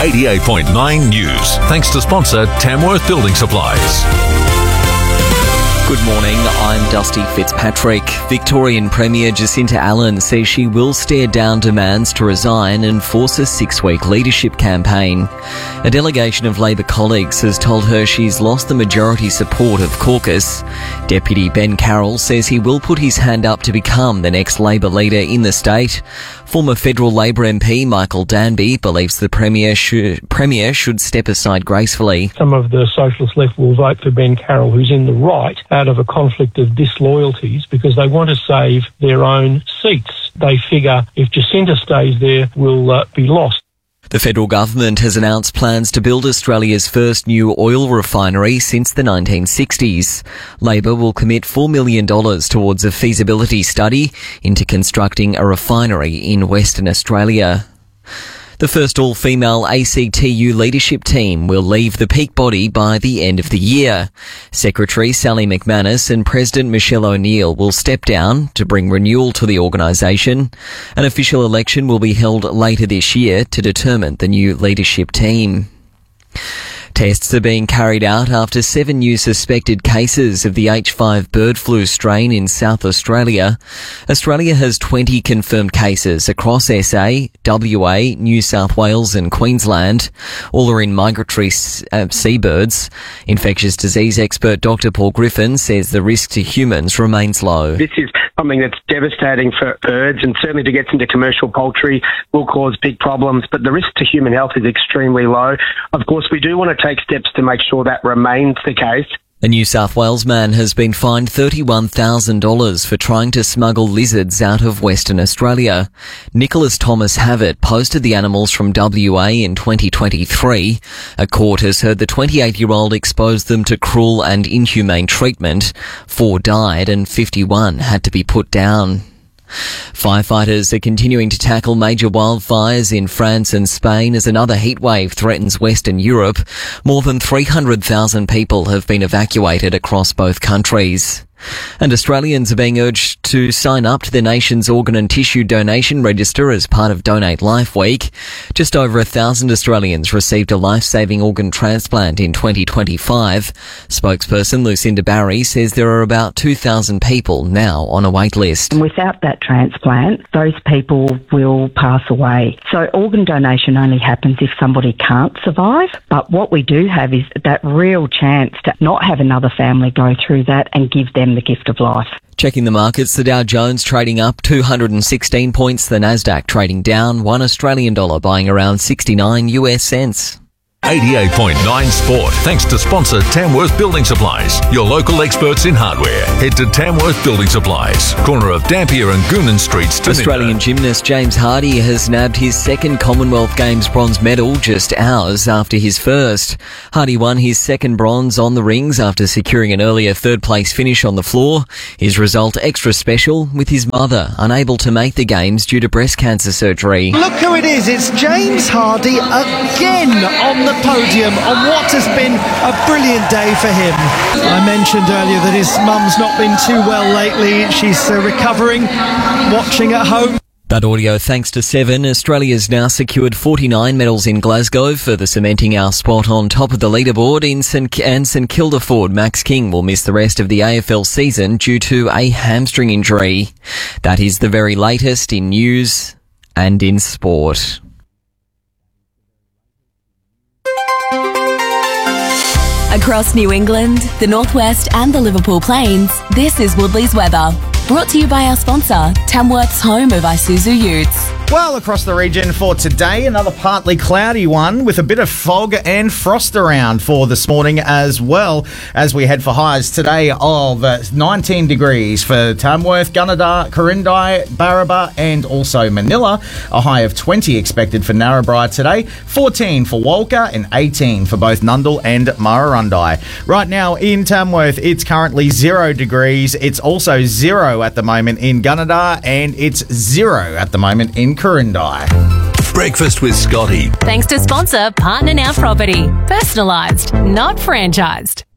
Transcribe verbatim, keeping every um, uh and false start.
eighty-eight point nine News. Thanks to sponsor Tamworth Building Supplies. Good morning, I'm Dusty Fitzpatrick. Victorian Premier Jacinta Allen says she will stare down demands to resign and force a six-week leadership campaign. A delegation of Labor colleagues has told her she's lost the majority support of caucus. Deputy Ben Carroll says he will put his hand up to become the next Labor leader in the state. Former federal Labor M P Michael Danby believes the Premier should, Premier should step aside gracefully. Some of the socialist left will vote for Ben Carroll, who's in the right, out of a conflict of disloyalties because they want to save their own seats. They figure if Jacinta stays there, we'll uh, be lost. The federal government has announced plans to build Australia's first new oil refinery since the nineteen sixties. Labor will commit four million dollars towards a feasibility study into constructing a refinery in Western Australia. The first all-female A C T U leadership team will leave the peak body by the end of the year. Secretary Sally McManus and President Michelle O'Neill will step down to bring renewal to the organisation. An official election will be held later this year to determine the new leadership team. Tests are being carried out after seven new suspected cases of the H five bird flu strain in South Australia. Australia has twenty confirmed cases across S A, W A, New South Wales and Queensland. All are in migratory uh, seabirds. Infectious disease expert Doctor Paul Griffin says the risk to humans remains low. This is something that's devastating for birds, and certainly to get into commercial poultry will cause big problems, but the risk to human health is extremely low. Of course, we do want to take steps to make sure that remains the case. A New South Wales man has been fined thirty-one thousand dollars for trying to smuggle lizards out of Western Australia. Nicholas Thomas Havett posted the animals from W A in twenty twenty-three. A court has heard the twenty-eight-year-old exposed them to cruel and inhumane treatment. Four died and fifty-one had to be put down. Firefighters are continuing to tackle major wildfires in France and Spain as another heatwave threatens Western Europe. More than three hundred thousand people have been evacuated across both countries. And Australians are being urged to sign up to the nation's organ and tissue donation register as part of Donate Life Week. Just over a thousand Australians received a life-saving organ transplant in twenty twenty-five. Spokesperson Lucinda Barry says there are about two thousand people now on a wait list. Without that transplant, those people will pass away. So organ donation only happens if somebody can't survive. But what we do have is that real chance to not have another family go through that and give them the gift of life. Checking the markets, the Dow Jones trading up two hundred sixteen points, the Nasdaq trading down, one Australian dollar buying around sixty-nine U S cents. eighty-eight point nine Sport. Thanks to sponsor Tamworth Building Supplies, your local experts in hardware. Head to Tamworth Building Supplies, corner of Dampier and Goonan Streets. To Australian gymnast James Hardy has nabbed his second Commonwealth Games bronze medal just hours after his first. Hardy won his second bronze on the rings after securing an earlier third-place finish on the floor. His result extra special, with his mother unable to make the Games due to breast cancer surgery. Look who it is, it's James Hardy again on the podium on what has been a brilliant day for him. I mentioned earlier that his mum's not been too well lately. She's uh, recovering, watching at home. That audio thanks to Seven. Australia's now secured forty-nine medals in Glasgow, further cementing our spot on top of the leaderboard. In St and St Kilda forward Max King will miss the rest of the A F L season due to a hamstring injury. That is the very latest in news and in sport. Across New England, the Northwest and the Liverpool Plains, this is Woodley's weather. Brought to you by our sponsor, Tamworth's home of Isuzu Utes. Well, across the region for today, another partly cloudy one with a bit of fog and frost around for this morning as well, as we head for highs today of uh, nineteen degrees for Tamworth, Gunnedah, Corindai, Barraba and also Manila. A high of twenty expected for Narrabri today, fourteen for Walker and eighteen for both Nundle and Murrurundi. Right now in Tamworth, it's currently zero degrees. It's also zero at the moment in Gunnedah and it's zero at the moment in Corindai. Breakfast with Scotty. Thanks to sponsor Partner Now Property. Personalised, not franchised.